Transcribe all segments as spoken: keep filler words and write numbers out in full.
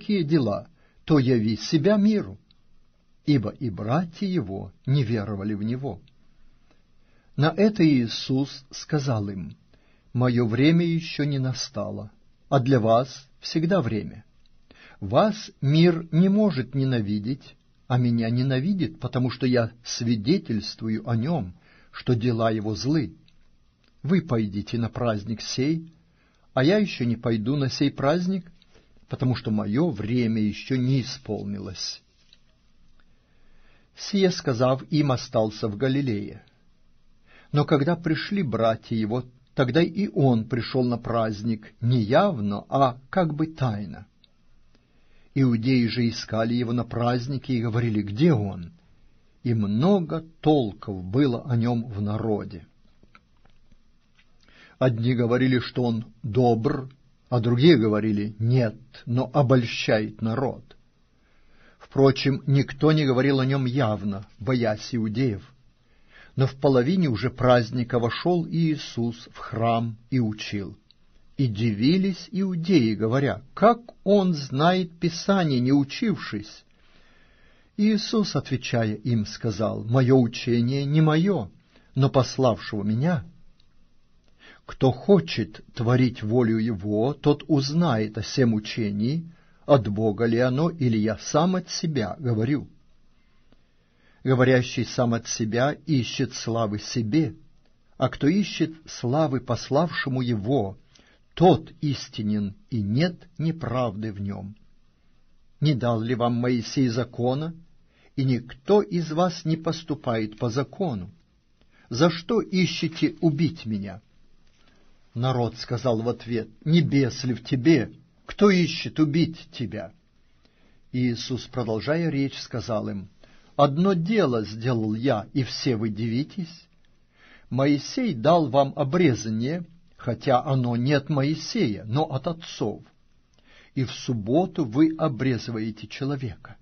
такие дела, то яви себя миру, ибо и братья его не веровали в него». На это Иисус сказал им: «Мое время еще не настало, а для вас всегда время. Вас мир не может ненавидеть, а меня ненавидит, потому что я свидетельствую о нем, что дела его злы. Вы пойдите на праздник сей, а я еще не пойду на сей праздник, потому что мое время еще не исполнилось». Сие сказав, им остался в Галилее. Но когда пришли братья его, тогда и он пришел на праздник не явно, а как бы тайно. Иудеи же искали его на празднике и говорили: «Где он?» И много толков было о нем в народе. Одни говорили, что он добр, а другие говорили: «Нет, но обольщает народ». Впрочем, никто не говорил о нем явно, боясь иудеев. Но в половине уже праздника вошел Иисус в храм и учил. И дивились иудеи, говоря: «Как он знает Писание, не учившись?» Иисус, отвечая им, сказал: «Мое учение не мое, но пославшего меня. Кто хочет творить волю его, тот узнает о сем учении, от Бога ли оно, или я сам от себя говорю. Говорящий сам от себя ищет славы себе, а кто ищет славы пославшему его, тот истинен, и нет неправды в нем. Не дал ли вам Моисей закона, и никто из вас не поступает по закону? За что ищете убить меня?» Народ сказал в ответ: «Небес ли в тебе? Кто ищет убить тебя?» Иисус, продолжая речь, сказал им: «Одно дело сделал я, и все вы дивитесь. Моисей дал вам обрезание, хотя оно не от Моисея, но от отцов. И в субботу вы обрезываете человека.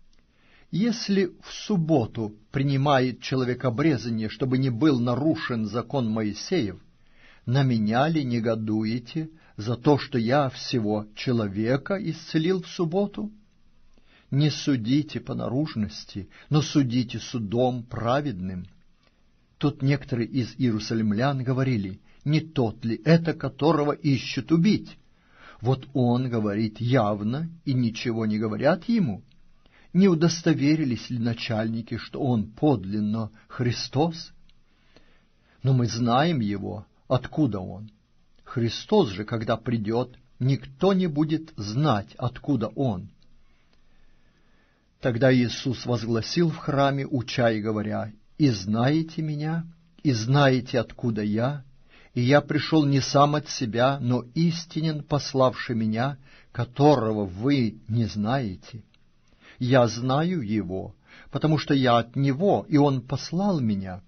Если в субботу принимает человек обрезание, чтобы не был нарушен закон Моисеев, на меня ли негодуете за то, что я всего человека исцелил в субботу? Не судите по наружности, но судите судом праведным». Тут некоторые из иерусалимлян говорили: «Не тот ли это, которого ищут убить? Вот он говорит явно, и ничего не говорят ему. Не удостоверились ли начальники, что он подлинно Христос? Но мы знаем его, откуда он. Христос же, когда придет, никто не будет знать, откуда он». Тогда Иисус возгласил в храме, уча и говоря: «И знаете меня, и знаете, откуда я, и я пришел не сам от себя, но истинен, пославший меня, которого вы не знаете. Я знаю его, потому что я от него, и он послал меня».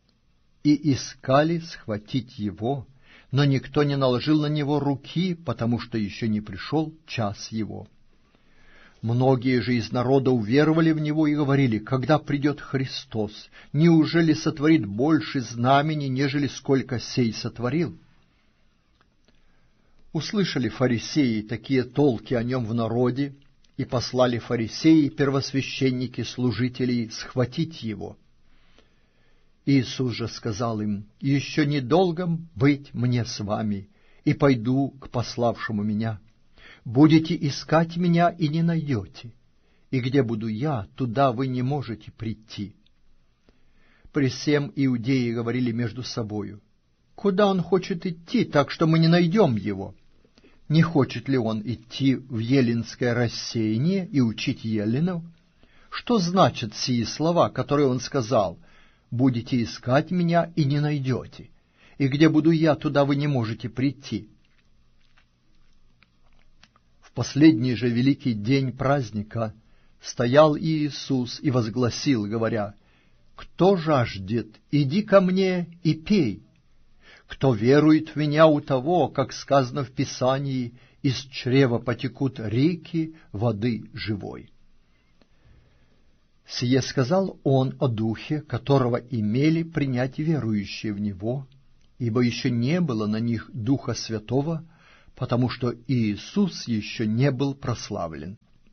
И искали схватить его, но никто не наложил на него руки, потому что еще не пришел час его. Многие же из народа уверовали в него и говорили: «Когда придет Христос, неужели сотворит больше знамений, нежели сколько сей сотворил?» Услышали фарисеи такие толки о нем в народе, и послали фарисеи, первосвященники, служителей, схватить его. Иисус же сказал им: «Еще недолго быть мне с вами, и пойду к пославшему меня. Будете искать меня и не найдете, и где буду я, туда вы не можете прийти». При сем иудеи говорили между собою: «Куда он хочет идти, так что мы не найдем его? Не хочет ли он идти в еленское рассеяние и учить еленов? Что значат сии слова, которые он сказал: будете искать меня и не найдете, и где буду я, туда вы не можете прийти?» В последний же великий день праздника стоял Иисус и возгласил, говоря: «Кто жаждет, иди ко мне и пей. Кто верует в меня, у того, как сказано в Писании, из чрева потекут реки воды живой». Сие сказал он о Духе, которого имели принять верующие в Него, ибо еще не было на них Духа Святого, потому что Иисус еще не был прославлен.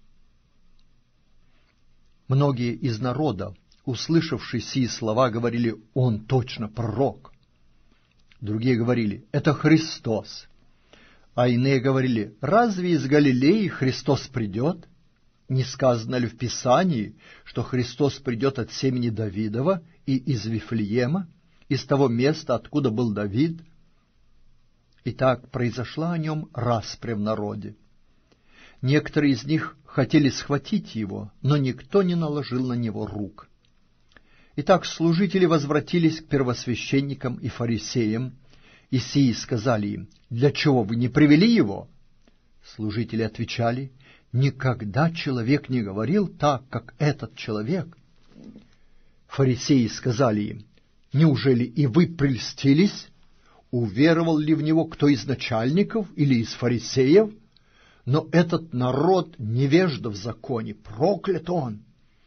Многие из народа, услышавшие сии слова, говорили: «Он точно пророк». Другие говорили: «Это Христос». А иные говорили: «Разве из Галилеи Христос придет? Не сказано ли в Писании, что Христос придет от семени Давидова и из Вифлеема, из того места, откуда был Давид?» Итак, произошла о нем распря в народе. Некоторые из них хотели схватить его, но никто не наложил на него рук. Итак, служители возвратились к первосвященникам и фарисеям, и сии сказали им: «Для чего вы не привели его?» Служители отвечали: «Никогда человек не говорил так, как этот человек». Фарисеи сказали им: «Неужели и вы прельстились? Уверовал ли в него кто из начальников или из фарисеев? Но этот народ невежда в законе, проклят он!»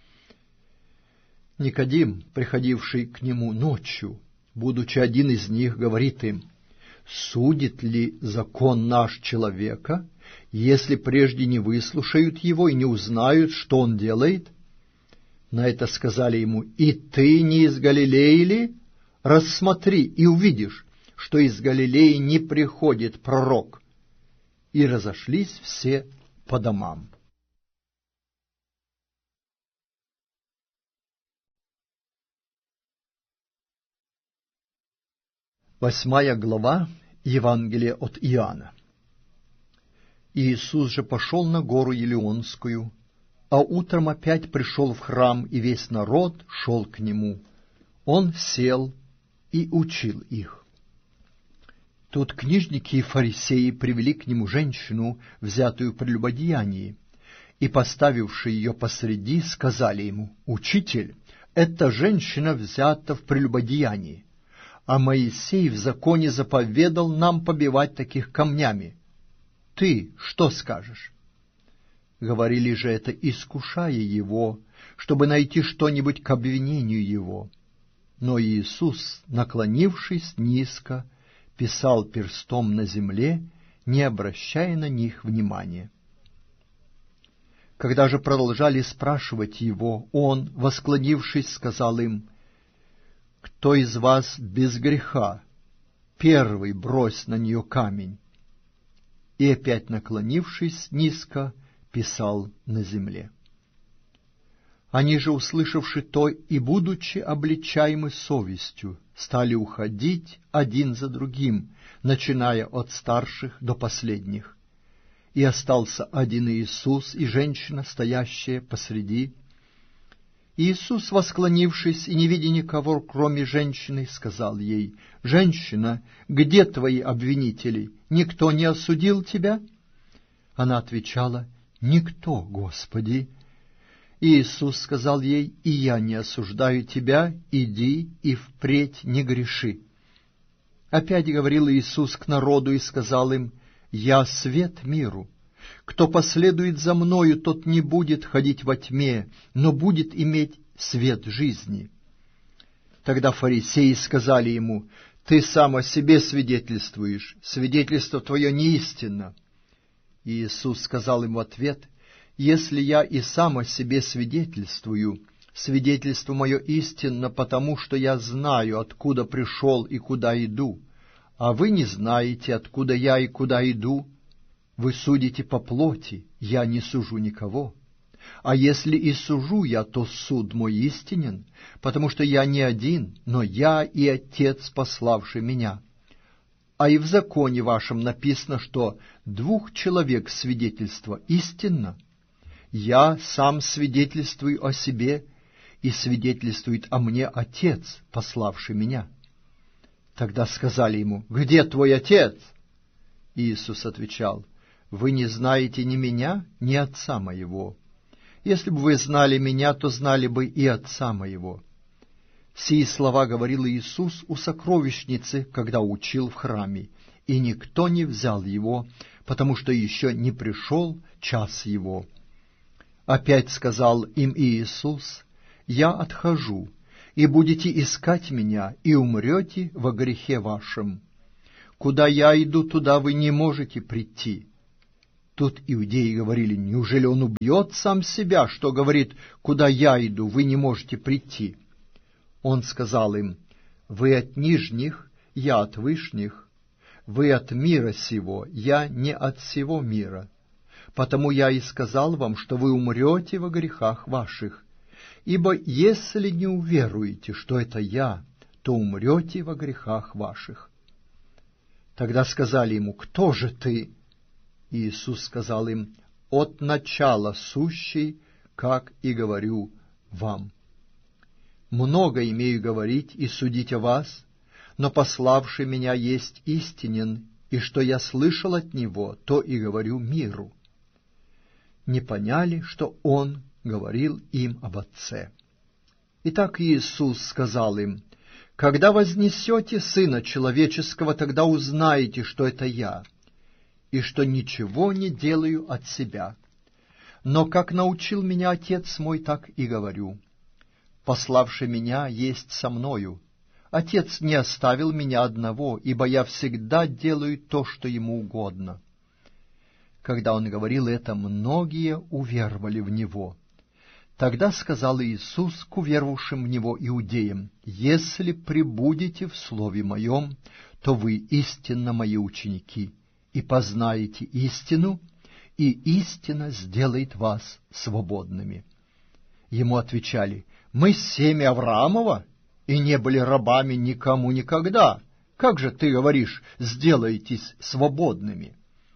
Никодим, приходивший к нему ночью, будучи один из них, говорит им: «Судит ли закон наш человека, если прежде не выслушают его и не узнают, что он делает?» На это сказали ему: «И ты не из Галилеи ли? Рассмотри и увидишь, что из Галилеи не приходит пророк». И разошлись все по домам. Восьмая глава Евангелия от Иоанна. Иисус же пошел на гору Елеонскую, а утром опять пришел в храм, и весь народ шел к нему. Он сел и учил их. Тут книжники и фарисеи привели к нему женщину, взятую в прелюбодеянии, и, поставивши ее посреди, сказали ему: «Учитель, эта женщина взята в прелюбодеянии, а Моисей в законе заповедал нам побивать таких камнями. Ты что скажешь?» Говорили же это, искушая его, чтобы найти что-нибудь к обвинению его. Но Иисус, наклонившись низко, писал перстом на земле, не обращая на них внимания. Когда же продолжали спрашивать его, он, восклонившись, сказал им: «Кто из вас без греха? Первый брось на нее камень». И опять, наклонившись низко, писал на земле. Они же, услышавши то и будучи обличаемы совестью, стали уходить один за другим, начиная от старших до последних. И остался один Иисус и женщина, стоящая посреди. Иисус, восклонившись и не видя никого, кроме женщины, сказал ей: «Женщина, где твои обвинители? Никто не осудил тебя?» Она отвечала: «Никто, Господи». Иисус сказал ей: «И я не осуждаю тебя, иди и впредь не греши». Опять говорил Иисус к народу и сказал им: «Я свет миру. Кто последует за Мною, тот не будет ходить во тьме, но будет иметь свет жизни». Тогда фарисеи сказали Ему: «Ты сам о себе свидетельствуешь, свидетельство Твое неистинно». И Иисус сказал им в ответ: «Если я и сам о себе свидетельствую, свидетельство мое истинно, потому что я знаю, откуда пришел и куда иду, а вы не знаете, откуда я и куда иду. Вы судите по плоти, я не сужу никого. А если и сужу я, то суд мой истинен, потому что я не один, но я и Отец, пославший меня. А и в законе вашем написано, что двух человек свидетельство истинно. Я сам свидетельствую о себе, и свидетельствует о мне Отец, пославший меня». Тогда сказали ему: «Где твой Отец?» Иисус отвечал: «Вы не знаете ни меня, ни Отца моего. Если бы вы знали меня, то знали бы и Отца моего». Сии слова говорил Иисус у сокровищницы, когда учил в храме, и никто не взял его, потому что еще не пришел час его. Опять сказал им Иисус: «Я отхожу, и будете искать меня, и умрете во грехе вашем. Куда я иду, туда вы не можете прийти». Тут иудеи говорили: «Неужели он убьет сам себя, что говорит: куда я иду, вы не можете прийти?» Он сказал им: «Вы от нижних, я от вышних, вы от мира сего, я не от сего мира. Потому я и сказал вам, что вы умрете во грехах ваших. Ибо если не уверуете, что это я, то умрете во грехах ваших». Тогда сказали ему: «Кто же ты?» И Иисус сказал им: «От начала сущий, как и говорю вам. Много имею говорить и судить о вас, но пославший меня есть истинен, и что я слышал от него, то и говорю миру». Не поняли, что он говорил им об Отце. Итак, Иисус сказал им: «Когда вознесете Сына Человеческого, тогда узнаете, что это Я, и что ничего не делаю от себя. Но как научил меня Отец мой, так и говорю. Пославший меня есть со мною. Отец не оставил меня одного, ибо я всегда делаю то, что ему угодно». Когда он говорил это, многие уверовали в него. Тогда сказал Иисус к уверовавшим в него иудеям: «Если пребудете в слове моем, то вы истинно мои ученики, и познаете истину, и истина сделает вас свободными». Ему отвечали: «Мы семя Авраамова, и не были рабами никому никогда. Как же ты говоришь: сделаетесь свободными?»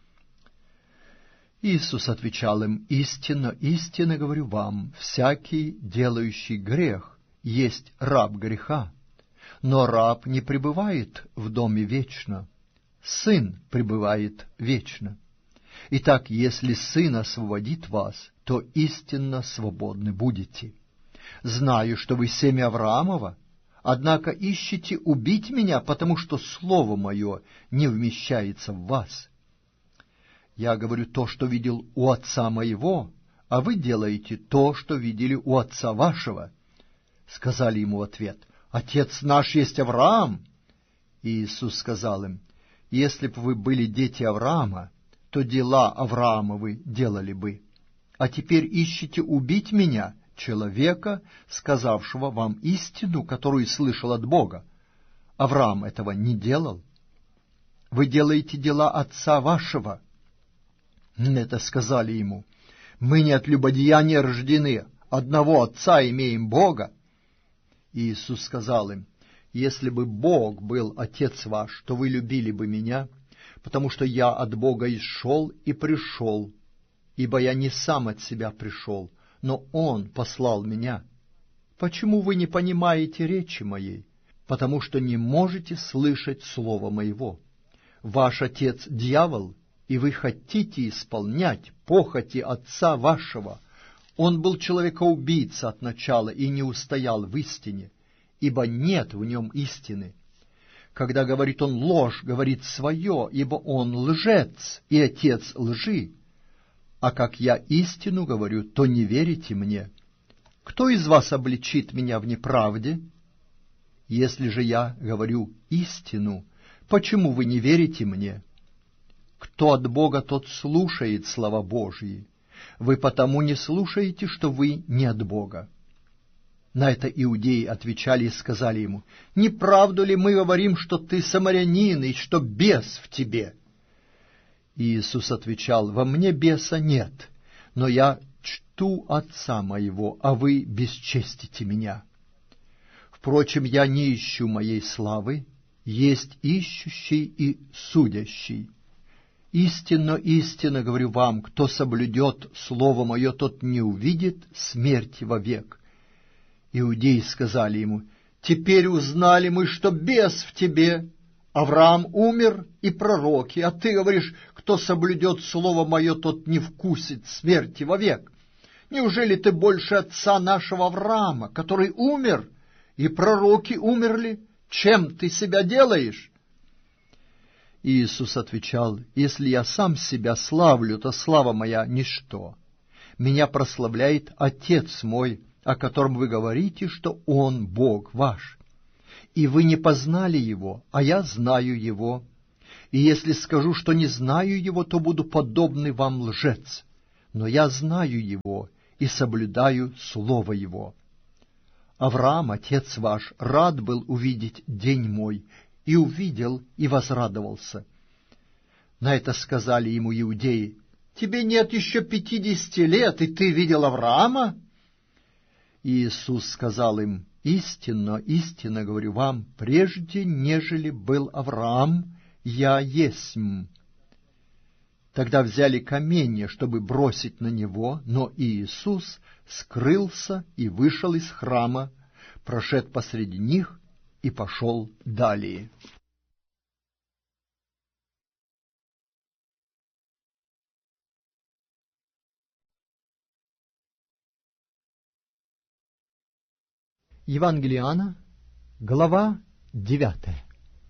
Иисус отвечал им: «Истинно, истинно говорю вам, всякий, делающий грех, есть раб греха. Но раб не пребывает в доме вечно, Сын пребывает вечно. Итак, если Сын освободит вас, то истинно свободны будете. Знаю, что вы семя Авраамова, однако ищете убить меня, потому что слово мое не вмещается в вас. Я говорю то, что видел у отца моего, а вы делаете то, что видели у отца вашего». Сказали ему в ответ: «Отец наш есть Авраам». И Иисус сказал им: «Если бы вы были дети Авраама, то дела Авраамовы делали бы. А теперь ищете убить меня, человека, сказавшего вам истину, которую слышал от Бога. Авраам этого не делал. Вы делаете дела отца вашего». Это сказали ему: «Мы не от любодеяния рождены, одного отца имеем Бога». И Иисус сказал им: «Если бы Бог был отец ваш, то вы любили бы меня, потому что я от Бога исшел и пришел, ибо я не сам от себя пришел, но Он послал меня. Почему вы не понимаете речи моей? Потому что не можете слышать слова моего. Ваш отец — дьявол, и вы хотите исполнять похоти отца вашего. Он был человекоубийца от начала и не устоял в истине, ибо нет в нем истины. Когда говорит он ложь, говорит свое, ибо он лжец и отец лжи. А как я истину говорю, то не верите мне. Кто из вас обличит меня в неправде? Если же я говорю истину, почему вы не верите мне? Кто от Бога, тот слушает слова Божьи. Вы потому не слушаете, что вы не от Бога». На это иудеи отвечали и сказали ему: «Не правду ли мы говорим, что ты самарянин, и что бес в тебе?» И Иисус отвечал: «Во мне беса нет, но я чту Отца моего, а вы бесчестите меня. Впрочем, я не ищу моей славы, есть ищущий и судящий. Истинно, истинно говорю вам, кто соблюдет слово мое, тот не увидит смерти вовек». Иудеи сказали ему: «Теперь узнали мы, что бес в тебе. Авраам умер и пророки, а ты говоришь: кто соблюдет слово мое, тот не вкусит смерти вовек. Неужели ты больше отца нашего Авраама, который умер, и пророки умерли? Чем ты себя делаешь?» Иисус отвечал: «Если я сам себя славлю, то слава моя ничто. Меня прославляет Отец мой, о котором вы говорите, что Он Бог ваш. И вы не познали Его, а я знаю Его. И если скажу, что не знаю его, то буду подобный вам лжец. Но я знаю его и соблюдаю слово его. Авраам, отец ваш, рад был увидеть день мой, и увидел, и возрадовался. На это сказали ему иудеи: тебе нет еще пятидесяти лет, и ты видел Авраама? И Иисус сказал им: истинно, истинно говорю вам, прежде нежели был Авраам, я есмь. Тогда взяли каменья, чтобы бросить на него, но Иисус скрылся и вышел из храма, прошед посреди них и пошел далее. Евангелие Иоанна, глава девятая.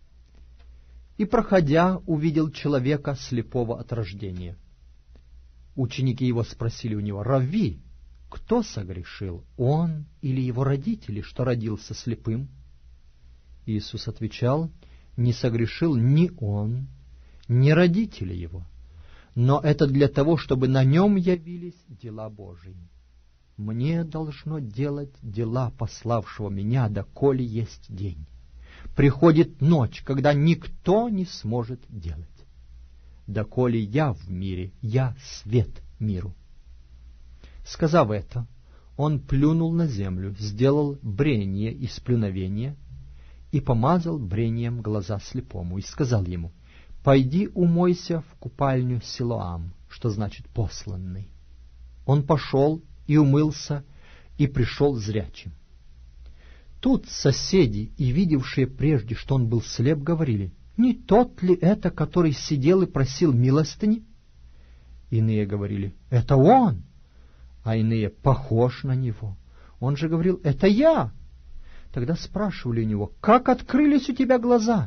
«И, проходя, увидел человека, слепого от рождения. Ученики его спросили у него: Равви, кто согрешил, он или его родители, что родился слепым? Иисус отвечал: не согрешил ни он, ни родители его, но это для того, чтобы на нем явились дела Божии. Мне должно делать дела пославшего меня, доколе есть день. Приходит ночь, когда никто не сможет делать. Доколе я в мире, я свет миру». Сказав это, он плюнул на землю, сделал брение из плюновения и помазал брением глаза слепому, и сказал ему: «Пойди умойся в купальню Силоам», что значит «посланный». Он пошел и умылся, и пришел зрячим. Тут соседи, и видевшие прежде, что он был слеп, говорили: не тот ли это, который сидел и просил милостыни? Иные говорили: это он, а иные: похож на него. Он же говорил: это я. Тогда спрашивали у него: как открылись у тебя глаза?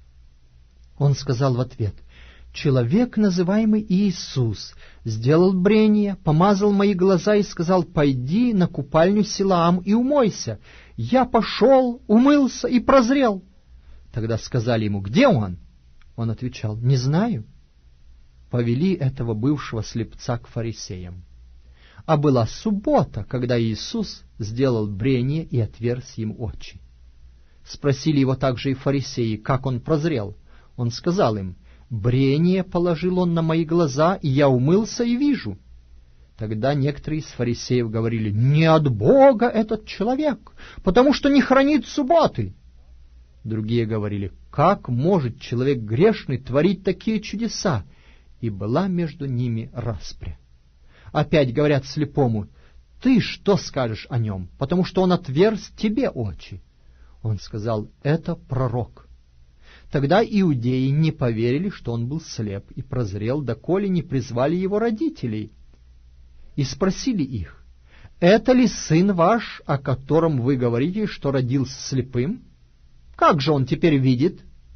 Он сказал в ответ: человек, называемый Иисус, сделал брение, помазал мои глаза и сказал: пойди на купальню Силоам и умойся. Я пошел, умылся и прозрел. Тогда сказали ему: где он? Он отвечал: не знаю. Повели этого бывшего слепца к фарисеям. А была суббота, когда Иисус сделал брение и отверз им очи. Спросили его также и фарисеи, как он прозрел. Он сказал им: брение положил он на мои глаза, и я умылся и вижу. Тогда некоторые из фарисеев говорили: не от Бога этот человек, потому что не хранит субботы. Другие говорили: как может человек грешный творить такие чудеса? И была между ними распря. Опять говорят слепому: ты что скажешь о нем, потому что он отверз тебе очи? Он сказал: это пророк. Тогда иудеи не поверили, что он был слеп и прозрел, доколе не призвали его родителей. И спросили их: это ли сын ваш, о котором вы говорите, что родился слепым? Как же он теперь видит?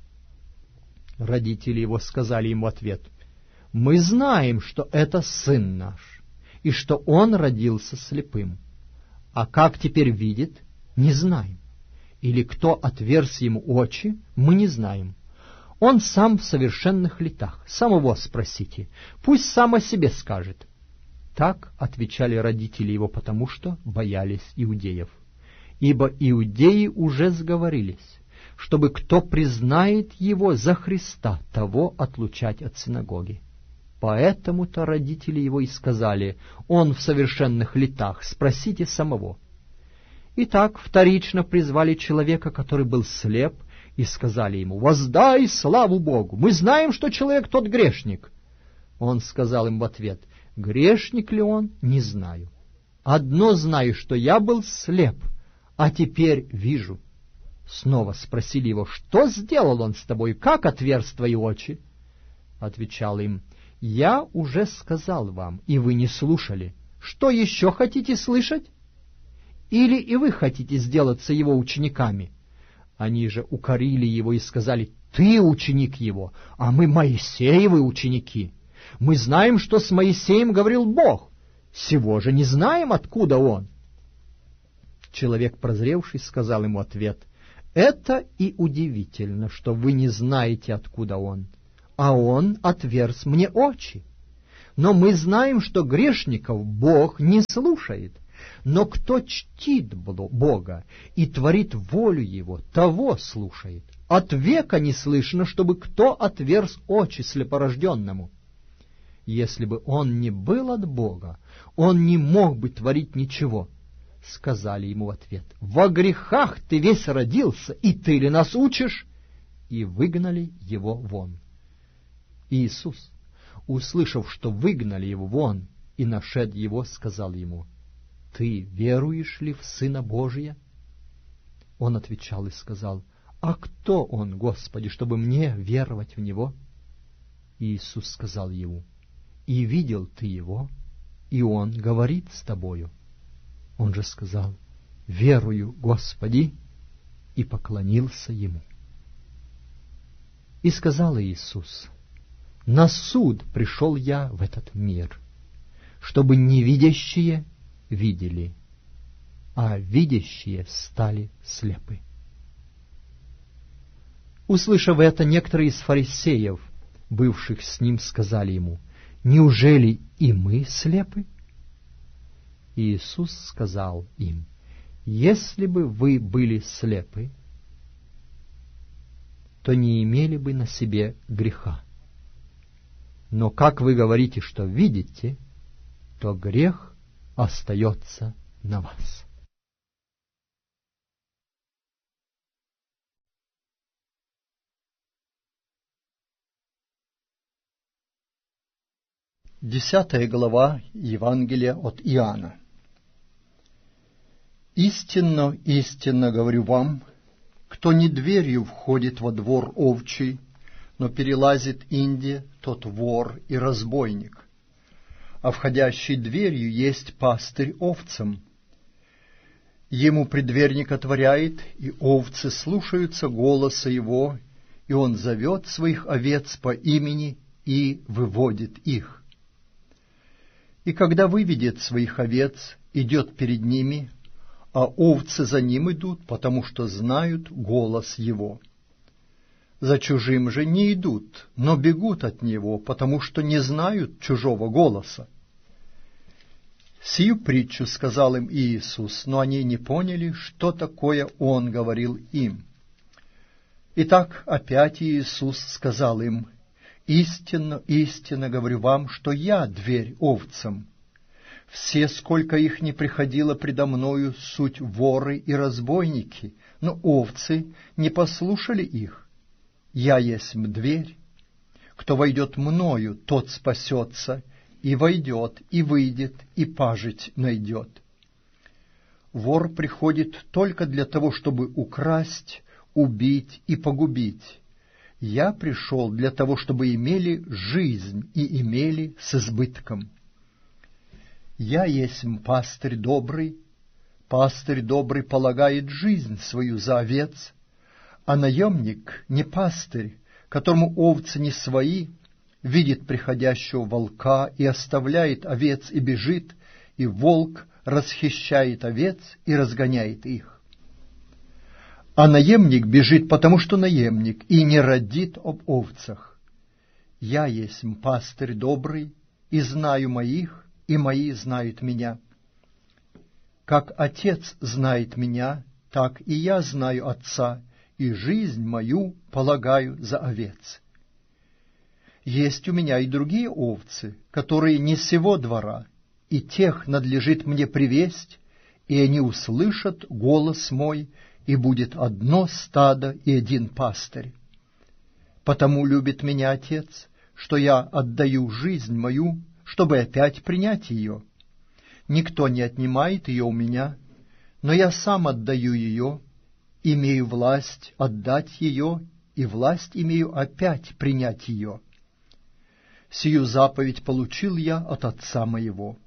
Родители его сказали ему в ответ: мы знаем, что это сын наш, и что он родился слепым. А как теперь видит, не знаем. Или кто отверз ему очи, мы не знаем. Он сам в совершенных летах. Самого спросите, пусть сам о себе скажет. Так отвечали родители его, потому что боялись иудеев. Ибо иудеи уже сговорились, чтобы кто признает его за Христа, того отлучать от синагоги. Поэтому-то родители его и сказали: он в совершенных летах, спросите самого. Итак, вторично призвали человека, который был слеп, и сказали ему: воздай славу Богу, мы знаем, что человек тот грешник. Он сказал им в ответ: грешник ли он, не знаю. Одно знаю, что я был слеп, а теперь вижу. Снова спросили его: что сделал он с тобой, как отверз твои очи? Отвечал им: я уже сказал вам, и вы не слушали. Что еще хотите слышать? Или и вы хотите сделаться его учениками? Они же укорили его и сказали: ты ученик его, а мы Моисеевы ученики. Мы знаем, что с Моисеем говорил Бог. Сего же не знаем, откуда он. Человек, прозревший, сказал ему ответ: это и удивительно, что вы не знаете, откуда он. а он отверз мне очи. Но мы знаем, что грешников Бог не слушает. Но кто чтит Бога и творит волю Его, того слушает. От века не слышно, чтобы кто отверз очи слепорожденному. Если бы он не был от Бога, он не мог бы творить ничего. Сказали ему в ответ: во грехах ты весь родился, и ты ли нас учишь? И выгнали его вон. Иисус, услышав, что выгнали его вон, и нашед его, сказал ему: ты веруешь ли в Сына Божия? Он отвечал и сказал: а кто он, Господи, чтобы мне веровать в него? Иисус сказал ему: и видел ты его, и он говорит с тобою. Он же сказал: верую, Господи, и поклонился ему. И сказал Иисус: на суд пришел я в этот мир, чтобы невидящие видели, а видящие стали слепы. Услышав это, некоторые из фарисеев, бывших с ним, сказали ему: неужели и мы слепы? Иисус сказал им: если бы вы были слепы, то не имели бы на себе греха. Но как вы говорите, что видите, то грех остается на вас. Десятая глава Евангелия от Иоанна. «Истинно, истинно говорю вам, кто не дверью входит во двор овчий, но перелазит инди, тот вор и разбойник. А входящий дверью есть пастырь овцам. Ему предверник отворяет, и овцы слушаются голоса его, и он зовет своих овец по имени и выводит их. И когда выведет своих овец, идет перед ними, а овцы за ним идут, потому что знают голос его. За чужим же не идут, но бегут от него, потому что не знают чужого голоса. Сию притчу сказал им Иисус, но они не поняли, что такое Он говорил им. Итак, опять Иисус сказал им: истинно, истинно говорю вам, что я дверь овцам. Все, сколько их не приходило предо мною, суть воры и разбойники, но овцы не послушали их. Я есть дверь. Кто войдет мною, тот спасется, и войдет, и выйдет, и пажить найдет. Вор приходит только для того, чтобы украсть, убить и погубить. Я пришел для того, чтобы имели жизнь и имели с избытком. Я есть пастырь добрый, пастырь добрый полагает жизнь свою за овец, а наемник не пастырь, которому овцы не свои, видит приходящего волка и оставляет овец и бежит, и волк расхищает овец и разгоняет их. А наемник бежит, потому что наемник, и не родит об овцах. Я есть пастырь добрый, и знаю моих, и мои знают меня. Как Отец знает меня, так и я знаю Отца, и жизнь мою полагаю за овец. Есть у меня и другие овцы, которые не сего двора, и тех надлежит мне привесть, и они услышат голос мой, и будет одно стадо и один пастырь. Потому любит меня Отец, что я отдаю жизнь мою, чтобы опять принять ее. Никто не отнимает ее у меня, но я сам отдаю ее, имею власть отдать ее, и власть имею опять принять ее. Сию заповедь получил я от Отца моего».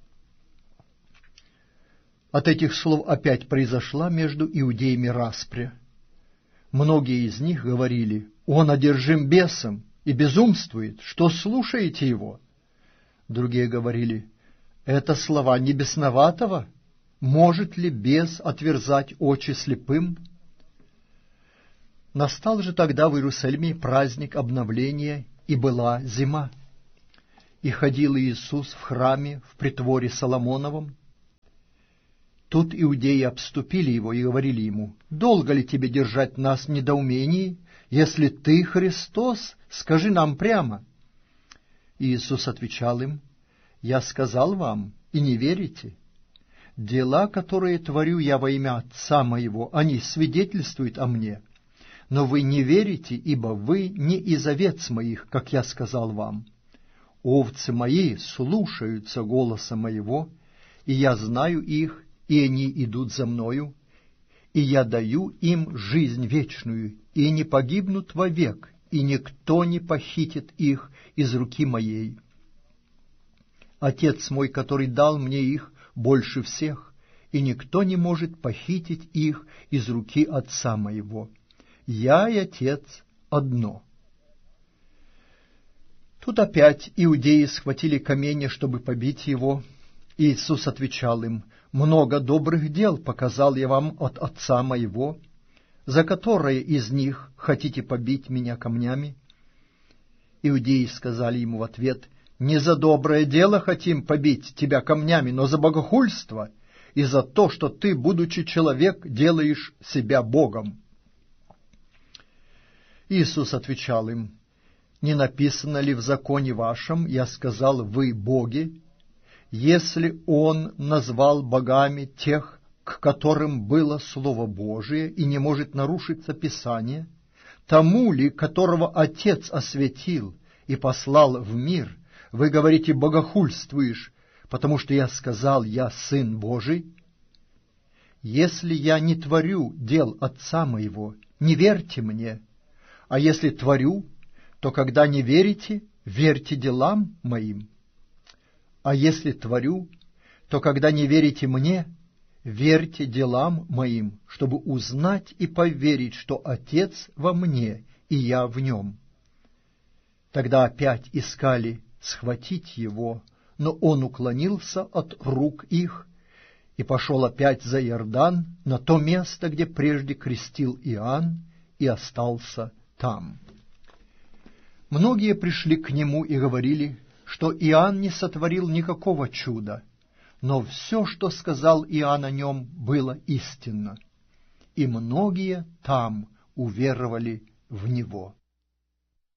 От этих слов опять произошла между иудеями распря. Многие из них говорили: «Он одержим бесом и безумствует, что слушаете его?» Другие говорили: «Это слова не бесноватого? Может ли бес отверзать очи слепым?» Настал же тогда в Иерусалиме праздник обновления, и была зима. И ходил Иисус в храме в притворе Соломоновом. Тут иудеи обступили его и говорили ему: «Долго ли тебе держать нас в недоумении? Если ты Христос, скажи нам прямо». И Иисус отвечал им: «Я сказал вам, и не верите. Дела, которые творю я во имя Отца моего, они свидетельствуют о мне. Но вы не верите, ибо вы не из овец моих, как я сказал вам. Овцы мои слушаются голоса моего, и я знаю их, и они идут за мною, и я даю им жизнь вечную, и не погибнут вовек, и никто не похитит их из руки моей. Отец мой, который дал мне их, больше всех, и никто не может похитить их из руки Отца моего. Я и Отец одно». Тут опять иудеи схватили камни, чтобы побить его. Иисус отвечал им: «Много добрых дел показал я вам от Отца моего. За которое из них хотите побить меня камнями?» Иудеи сказали ему в ответ: «Не за доброе дело хотим побить тебя камнями, но за богохульство и за то, что ты, будучи человек, делаешь себя Богом». Иисус отвечал им: «Не написано ли в законе вашем, я сказал, вы боги? Если Он назвал богами тех, к которым было Слово Божие, и не может нарушиться Писание, тому ли, которого Отец осветил и послал в мир, вы говорите: богохульствуешь, потому что я сказал, я Сын Божий? Если я не творю дел Отца моего, не верьте мне, а если творю, то когда не верите, верьте делам моим. А если творю, то когда не верите мне, верьте делам моим, чтобы узнать и поверить, что Отец во мне, и я в нем». Тогда опять искали схватить его, но он уклонился от рук их и пошел опять за Иордан, на то место, где прежде крестил Иоанн, и остался там. Многие пришли к нему и говорили, что Иоанн не сотворил никакого чуда, но все, что сказал Иоанн о нем, было истинно, и многие там уверовали в него.